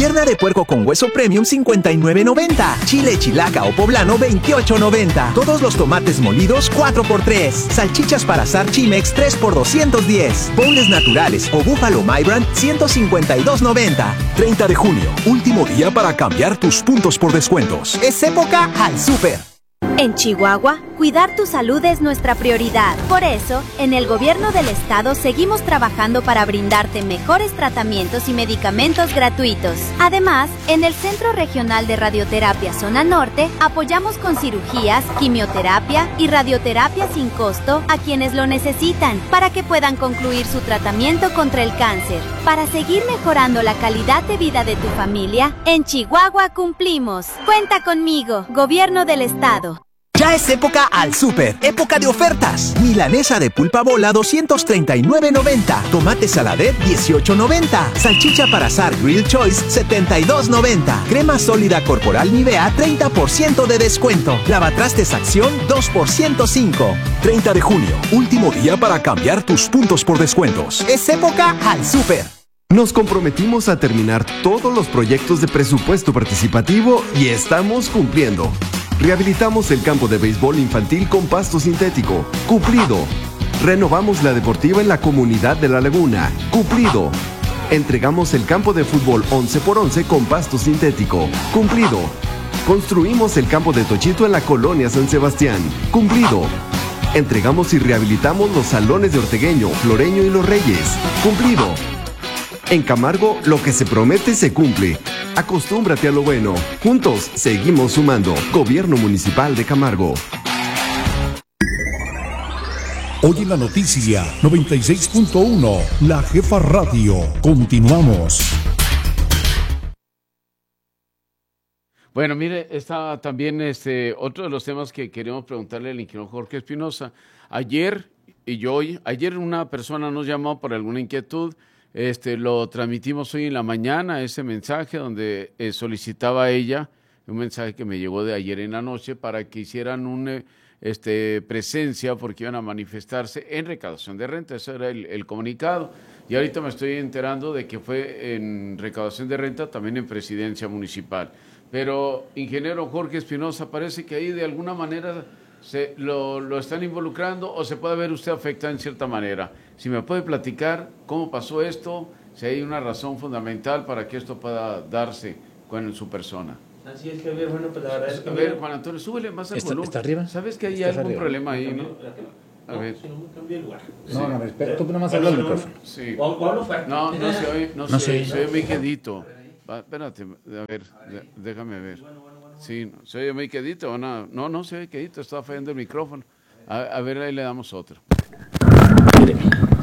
Pierna de puerco con hueso premium, $59.90. Chile chilaca o poblano, $28.90. Todos los tomates molidos, 4x3. Salchichas para asar Chimex, 3x210. Boneless naturales o búfalo My Brand, $152.90. 30 de junio, último día para cambiar tus puntos por descuentos. Es época al súper. En Chihuahua, cuidar tu salud es nuestra prioridad. Por eso, en el gobierno del estado seguimos trabajando para brindarte mejores tratamientos y medicamentos gratuitos. Además, en el Centro Regional de Radioterapia Zona Norte, apoyamos con cirugías, quimioterapia y radioterapia sin costo a quienes lo necesitan para que puedan concluir su tratamiento contra el cáncer. Para seguir mejorando la calidad de vida de tu familia, en Chihuahua cumplimos. Cuenta conmigo, Gobierno del Estado. Ya es época al súper, época de ofertas. Milanesa de pulpa bola, $239.90. Tomate saladet, $18.90. Salchicha para asar Grill Choice, $72.90. Crema sólida corporal Nivea, 30% de descuento. Lavatrastes Acción, 2x105. 30 de junio, último día para cambiar tus puntos por descuentos. Es época al súper. Nos comprometimos a terminar todos los proyectos de presupuesto participativo y estamos cumpliendo. Rehabilitamos el campo de béisbol infantil con pasto sintético. Cumplido. Renovamos la deportiva en la comunidad de La Laguna. Cumplido. Entregamos el campo de fútbol 11x11 con pasto sintético. Cumplido. Construimos el campo de Tochito en la colonia San Sebastián. Cumplido. Entregamos y rehabilitamos los salones de Ortegueño, Floreño y Los Reyes. Cumplido. En Camargo, lo que se promete se cumple. Acostúmbrate a lo bueno. Juntos, seguimos sumando. Gobierno Municipal de Camargo. Hoy en la noticia 96.1, La Jefa Radio. Continuamos. Bueno, mire, está también otro de los temas que queremos preguntarle al ingeniero Jorge Espinosa. Ayer una persona nos llamó por alguna inquietud. Lo transmitimos hoy en la mañana, ese mensaje donde solicitaba ella, un mensaje que me llegó de ayer en la noche, para que hicieran una presencia porque iban a manifestarse en recaudación de renta. Ese era el comunicado. Y ahorita me estoy enterando de que fue en recaudación de renta, también en presidencia municipal. Pero, ingeniero Jorge Espinosa, parece que ahí de alguna manera lo están involucrando o se puede ver usted afectado en cierta manera. Si me puede platicar cómo pasó esto, si hay una razón fundamental para que esto pueda darse con su persona. Así es, Javier. Bueno, pues la verdad es que... A ver, Juan Antonio, súbele más el volumen. ¿Está arriba? ¿Sabes que hay algún problema ahí, no? A ver. Si no me cambia el lugar. No, espera, tú nomás hablas al micrófono. Sí. ¿Cuál fue? No se oye, se oye muy quedito. Espérate, a ver, déjame ver. Sí, se oye muy quedito, no se oye quedito, está fallando el micrófono. A ver, ahí le damos otro. Mire.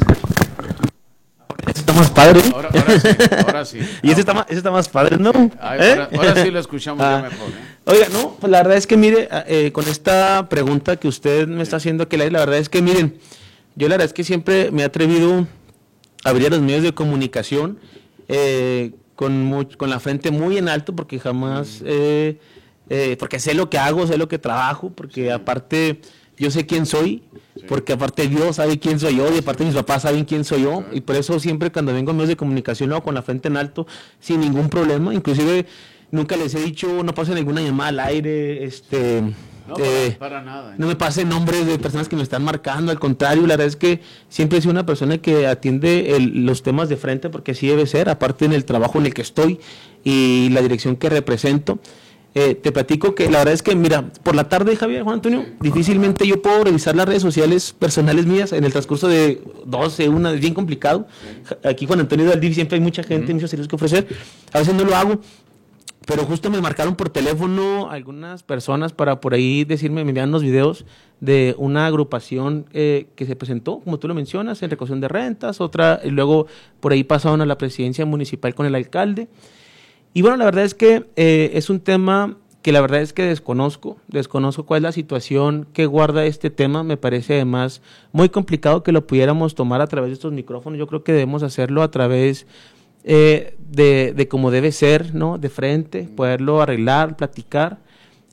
Este está más padre. Ahora sí. Y ese está más padre, ¿no? Ahora sí lo escuchamos ya mejor. Oiga, no, pues la verdad es que mire, con esta pregunta que usted me está haciendo, que la verdad es que miren, yo la verdad es que siempre me he atrevido a abrir a los medios de comunicación con la frente muy en alto, porque jamás... porque sé lo que hago, sé lo que trabajo, porque aparte yo sé quién soy, porque aparte Dios sabe quién soy yo, y aparte mis papás saben quién soy yo, y por eso siempre cuando vengo a medios de comunicación lo hago con la frente en alto, sin ningún problema. Inclusive nunca les he dicho, no pasen ninguna llamada al aire, No, para nada. No me pasen nombres de personas que me están marcando, al contrario, la verdad es que siempre he sido una persona que atiende los temas de frente, porque así debe ser, aparte en el trabajo en el que estoy y la dirección que represento. Te platico que la verdad es que, mira, por la tarde, Javier, Juan Antonio, difícilmente yo puedo revisar las redes sociales personales mías en el transcurso de 12, una, es bien complicado. Aquí Juan Antonio del DIF siempre hay mucha gente, muchos servicios que ofrecer, a veces no lo hago, pero justo me marcaron por teléfono algunas personas para por ahí decirme, me envían los videos de una agrupación que se presentó, como tú lo mencionas, en recaudación de rentas, otra, y luego por ahí pasaron a la presidencia municipal con el alcalde. Y bueno, la verdad es que es un tema que la verdad es que desconozco cuál es la situación que guarda este tema. Me parece además muy complicado que lo pudiéramos tomar a través de estos micrófonos. Yo creo que debemos hacerlo a través de como debe ser, ¿no? De frente, poderlo arreglar, platicar.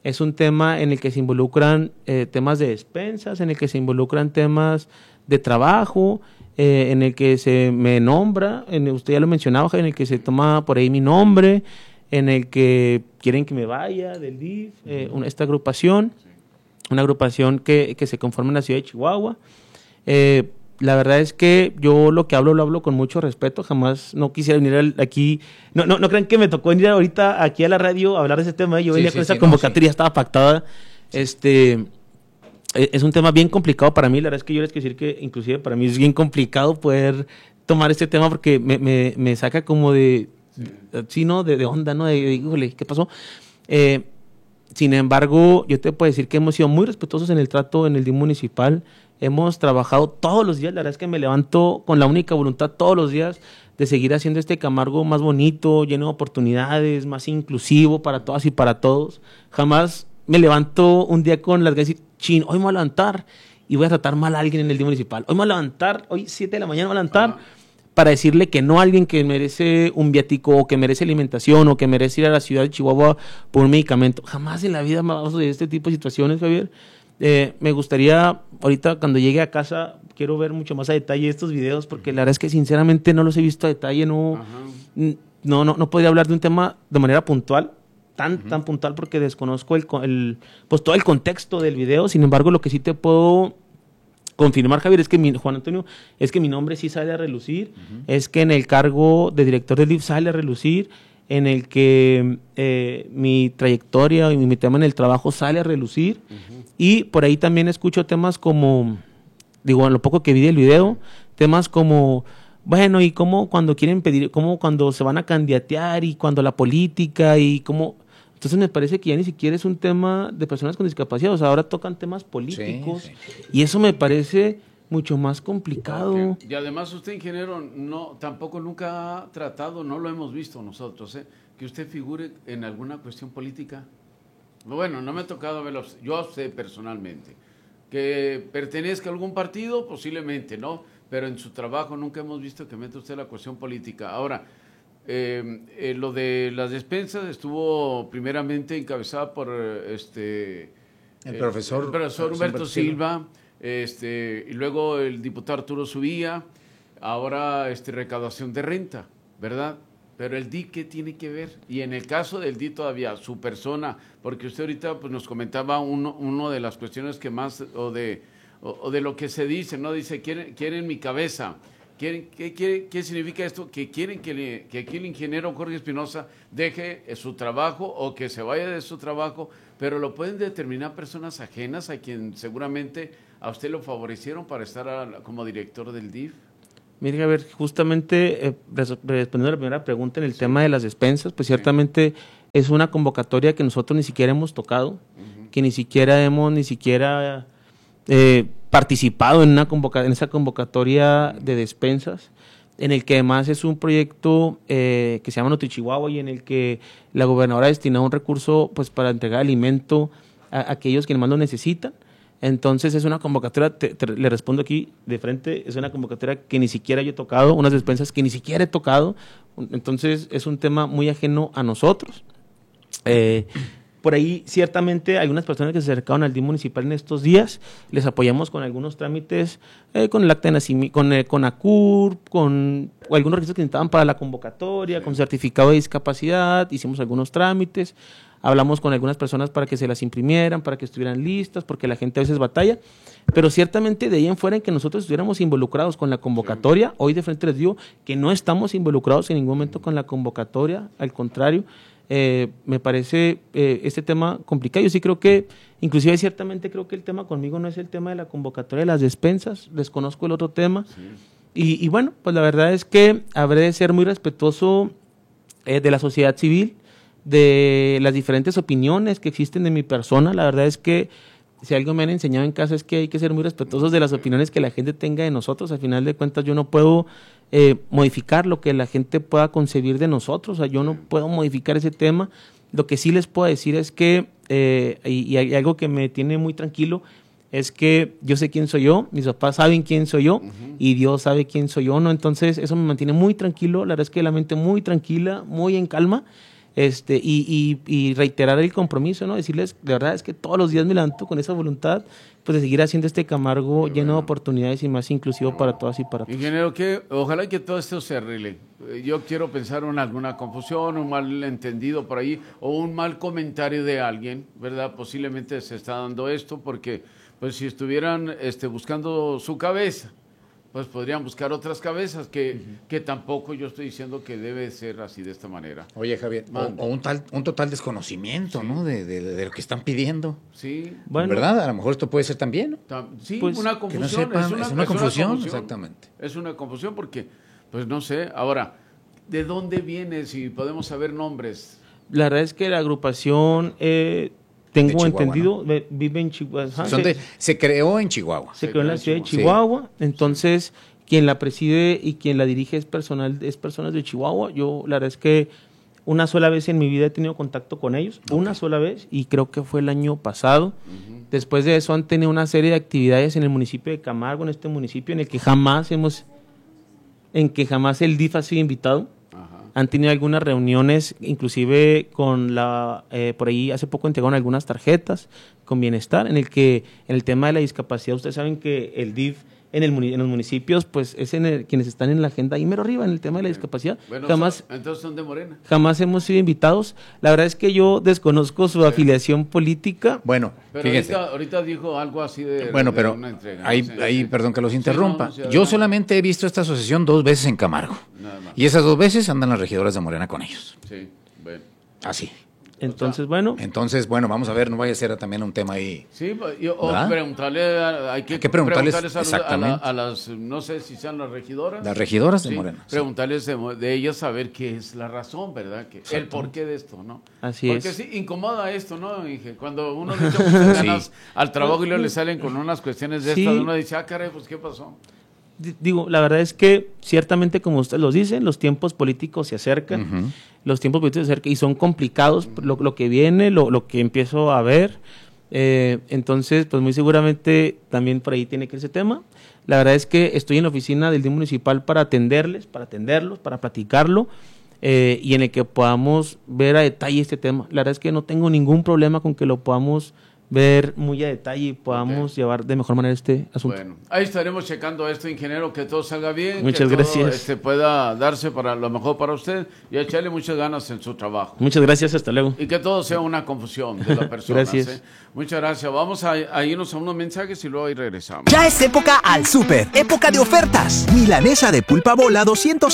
Es un tema en el que se involucran temas de despensas, en el que se involucran temas de trabajo, en el que se me nombra, usted ya lo mencionaba, en el que se toma por ahí mi nombre, en el que quieren que me vaya del DIF, esta agrupación, una agrupación que se conforma en la ciudad de Chihuahua. La verdad es que yo lo hablo con mucho respeto, jamás no quisiera venir aquí, no crean que me tocó venir ahorita aquí a la radio a hablar de ese tema, yo venía con esa convocatoria, estaba pactada, es un tema bien complicado para mí, la verdad es que yo les quiero decir que inclusive para mí es bien complicado poder tomar este tema porque me saca como de onda, ¿no? Híjole, ¿qué pasó? Sin embargo, yo te puedo decir que hemos sido muy respetuosos en el trato en el DIF municipal, hemos trabajado todos los días, la verdad es que me levanto con la única voluntad todos los días de seguir haciendo este Camargo más bonito, lleno de oportunidades, más inclusivo para todas y para todos. Jamás me levanto un día con las ganas de decir, hoy me voy a levantar y voy a tratar mal a alguien en el DIF municipal. Hoy me voy a levantar, hoy 7 de la mañana me voy a levantar para decirle que no a alguien que merece un viático, o que merece alimentación, o que merece ir a la ciudad de Chihuahua por un medicamento. Jamás en la vida me vamos a este tipo de situaciones, Javier. Me gustaría, ahorita cuando llegue a casa, quiero ver mucho más a detalle estos videos, porque la verdad es que sinceramente no los he visto a detalle, no podría hablar de un tema de manera puntual, tan puntual, porque desconozco pues todo el contexto del video. Sin embargo, lo que sí te puedo confirmar, Javier, es que Juan Antonio, es que mi nombre sí sale a relucir, es que en el cargo de director del DIF sale a relucir, en el que mi trayectoria y mi tema en el trabajo sale a relucir, y por ahí también escucho temas como, en lo poco que vi del video, temas como, bueno, y cómo cuando quieren pedir, cómo cuando se van a candidatear, y cuando la política, y cómo... Entonces me parece que ya ni siquiera es un tema de personas con discapacidad, o sea, ahora tocan temas políticos, y eso me parece mucho más complicado. Okay. Y además usted, ingeniero, tampoco nunca ha tratado, no lo hemos visto nosotros, que usted figure en alguna cuestión política. Bueno, no me ha tocado verlo, yo sé personalmente, que pertenezca a algún partido, posiblemente, ¿no? Pero en su trabajo nunca hemos visto que meta usted la cuestión política. Ahora, lo de las despensas estuvo primeramente encabezada por el profesor Humberto Silva, y luego el diputado Arturo Subía, ahora recaudación de renta, ¿verdad? Pero el DIF, ¿qué tiene que ver? Y en el caso del DIF todavía, su persona, porque usted ahorita pues, nos comentaba uno de las cuestiones que más, o de lo que se dice, ¿no? Dice, quieren mi cabeza. ¿Qué significa esto? Que quieren que aquí el ingeniero Jorge Espinosa deje su trabajo o que se vaya de su trabajo, pero lo pueden determinar personas ajenas a quien seguramente a usted lo favorecieron para estar como director del DIF. Mire, a ver, justamente respondiendo a la primera pregunta en el tema de las despensas, pues ciertamente es una convocatoria que nosotros ni siquiera hemos tocado, que ni siquiera hemos participado en esa convocatoria de despensas, en el que además es un proyecto que se llama NutriChihuahua, y en el que la gobernadora ha destinado un recurso pues para entregar alimento a aquellos que más lo necesitan. Entonces es una convocatoria, le respondo aquí de frente, es una convocatoria que ni siquiera yo he tocado, unas despensas que ni siquiera he tocado, entonces es un tema muy ajeno a nosotros. Por ahí ciertamente hay unas personas que se acercaron al DIF municipal en estos días, les apoyamos con algunos trámites, con el acta de nacimiento, con ACUR, con algunos requisitos que necesitaban para la convocatoria, con certificado de discapacidad, hicimos algunos trámites, hablamos con algunas personas para que se las imprimieran, para que estuvieran listas, porque la gente a veces batalla, pero ciertamente de ahí en fuera en que nosotros estuviéramos involucrados con la convocatoria, hoy de frente les digo que no estamos involucrados en ningún momento con la convocatoria, al contrario. Me parece este tema complicado. Yo sí creo que, inclusive ciertamente creo que el tema conmigo no es el tema de la convocatoria de las despensas, desconozco el otro tema, y bueno, pues la verdad es que habré de ser muy respetuoso de la sociedad civil, de las diferentes opiniones que existen de mi persona. La verdad es que si algo me han enseñado en casa es que hay que ser muy respetuosos de las opiniones que la gente tenga de nosotros. Al final de cuentas yo no puedo modificar lo que la gente pueda concebir de nosotros, o sea, yo no puedo modificar ese tema. Lo que sí les puedo decir es que, y hay algo que me tiene muy tranquilo, es que yo sé quién soy yo, mis papás saben quién soy yo, y Dios sabe quién soy yo, ¿no? Entonces eso me mantiene muy tranquilo, la verdad es que la mente muy tranquila, muy en calma. y reiterar el compromiso, ¿no? Decirles, de verdad es que todos los días me levanto con esa voluntad, pues de seguir haciendo este Camargo lleno de oportunidades y más inclusivo para todas y para todos. Ingeniero, ojalá que todo esto se arregle. Yo quiero pensar en alguna confusión, un mal entendido por ahí, o un mal comentario de alguien, ¿verdad? Posiblemente se está dando esto porque, pues si estuvieran buscando su cabeza, pues podrían buscar otras cabezas que tampoco yo estoy diciendo que debe ser así de esta manera. Oye, Javier, o un total desconocimiento, ¿no? De lo que están pidiendo. Sí. Bueno, ¿verdad? A lo mejor esto puede ser también, ¿no? Sí, pues, una confusión. Que no sepan, es una confusión, exactamente. Es una confusión porque, pues no sé, ahora, ¿de dónde viene? Si podemos saber nombres. La verdad es que la agrupación... tengo Chihuahua, entendido, ¿no? vive en Chihuahua. Se creó en Chihuahua. Se creó en la ciudad de Chihuahua, entonces quien la preside y quien la dirige es personas de Chihuahua. Yo la verdad es que una sola vez en mi vida he tenido contacto con ellos, una sola vez, y creo que fue el año pasado. Después de eso han tenido una serie de actividades en el municipio de Camargo, en este municipio en el que jamás el DIF ha sido invitado. Han tenido algunas reuniones, inclusive con por ahí hace poco entregaron algunas tarjetas con bienestar, en el tema de la discapacidad, ustedes saben que el DIF en los municipios, pues es quienes están en la agenda ahí mero arriba en el tema de la discapacidad. Bueno, entonces son de Morena. Jamás hemos sido invitados. La verdad es que yo desconozco su afiliación política. Bueno, pero ahorita dijo algo así de... Bueno, pero una entrega, ahí perdón que los interrumpa. Sí, yo solamente he visto esta asociación 2 veces en Camargo. Nada más. Y esas 2 veces andan las regidoras de Morena con ellos. Sí, bueno. Así. Entonces, bueno, vamos a ver, no vaya a ser también un tema ahí. Sí, preguntarle, hay que preguntarles a las, no sé si sean las regidoras. Las regidoras de Morena. Preguntarles de ellas saber qué es la razón, ¿verdad? El porqué de esto, ¿no? Así es. Porque sí, incomoda esto, ¿no? Cuando uno le echa muchas ganas al trabajo y luego le salen con unas cuestiones de estas, uno dice, caray, pues, ¿qué pasó? Digo, la verdad es que ciertamente, como ustedes lo dicen, los tiempos políticos se acercan, y son complicados lo que viene, lo que empiezo a ver. Entonces, pues muy seguramente también por ahí tiene que ir ese tema. La verdad es que estoy en la oficina del DIF municipal para atenderlos, para platicarlo, y en el que podamos ver a detalle este tema. La verdad es que no tengo ningún problema con que lo podamos ver muy a detalle y podamos llevar de mejor manera este asunto. Bueno, ahí estaremos checando esto, ingeniero, que todo salga bien. Muchas gracias. Que pueda darse para lo mejor para usted y echarle muchas ganas en su trabajo. Muchas gracias, hasta luego. Y que todo sea una confusión de la persona. Gracias. Muchas gracias. Vamos a irnos a unos mensajes y luego ahí regresamos. Ya es época al súper, época de ofertas. Milanesa de pulpa bola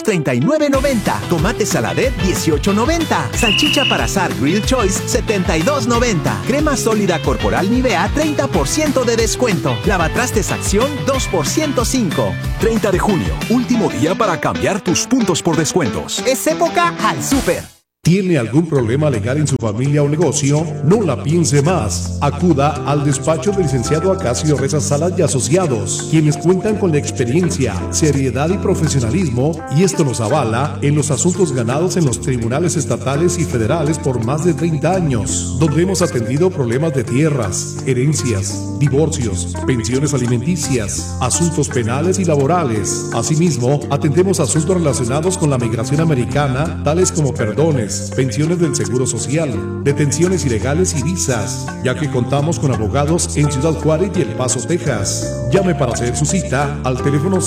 239.90, tomate saladet 18.90, salchicha para asar Grill Choice 72.90, crema sólida corporal Nivea 30% de descuento, lavatrastes Acción 2% 5. 30 de junio, último día para cambiar tus puntos por descuentos. Es época al súper. ¿Tiene algún problema legal en su familia o negocio? No la piense más. Acuda al despacho del licenciado Acacio Reza Salas y Asociados, quienes cuentan con la experiencia, seriedad y profesionalismo, y esto nos avala en los asuntos ganados en los tribunales estatales y federales por más de 30 años, donde hemos atendido problemas de tierras, herencias, divorcios, pensiones alimenticias, asuntos penales y laborales. Asimismo, atendemos asuntos relacionados con la migración americana, tales como perdones, pensiones del Seguro Social, detenciones ilegales y visas, ya que contamos con abogados en Ciudad Juárez y El Paso, Texas. Llame para hacer su cita al teléfono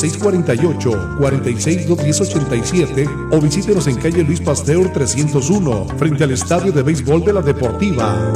648-46-21087 o visítenos en calle Luis Pasteur 301, frente al Estadio de Béisbol de la Deportiva.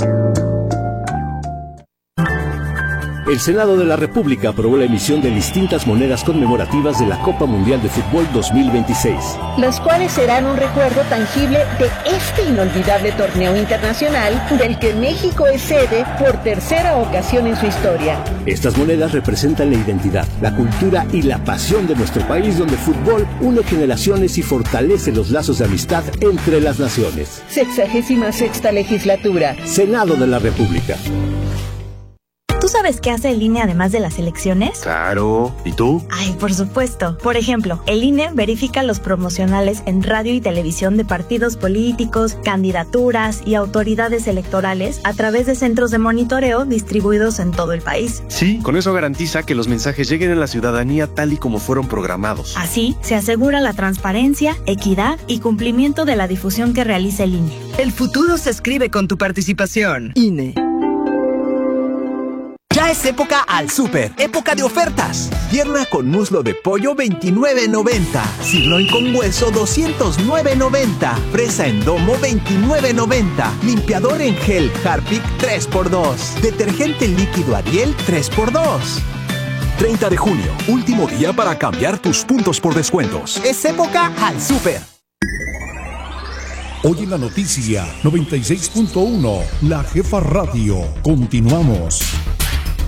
El Senado de la República aprobó la emisión de distintas monedas conmemorativas de la Copa Mundial de Fútbol 2026. Las cuales serán un recuerdo tangible de este inolvidable torneo internacional del que México es sede por tercera ocasión en su historia. Estas monedas representan la identidad, la cultura y la pasión de nuestro país, donde el fútbol une generaciones y fortalece los lazos de amistad entre las naciones. 66ª legislatura. Senado de la República. ¿Tú sabes sabes qué hace el INE además de las elecciones? Claro. ¿Y tú? Ay, por supuesto. Por ejemplo, el INE verifica los promocionales en radio y televisión de partidos políticos, candidaturas y autoridades electorales a través de centros de monitoreo distribuidos en todo el país. Sí, con eso garantiza que los mensajes lleguen a la ciudadanía tal y como fueron programados. Así, se asegura la transparencia, equidad y cumplimiento de la difusión que realiza el INE. El futuro se escribe con tu participación. INE. Ya es época al súper, época de ofertas. Pierna con muslo de pollo $29.90, sirloin con hueso $209.90, fresa en domo $29.90, limpiador en gel Harpic 3x2, detergente líquido Ariel 3x2. 30 de junio, último día para cambiar tus puntos por descuentos. Es época al súper. Hoy en la noticia 96.1, La Jefa Radio. Continuamos.